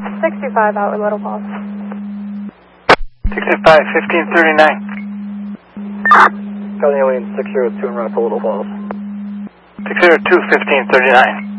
65 out with Little Falls. 65, 1539. Calling Alien 602 en route to Little Falls. 602, 1539.